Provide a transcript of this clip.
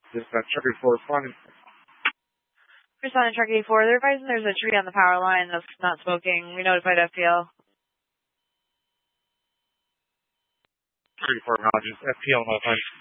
Dispatch Truck 84 responding. Responding Truck 84, they're advising there's a tree on the power line that's not smoking. We notified FPL. Truck 84 acknowledges FPL notified.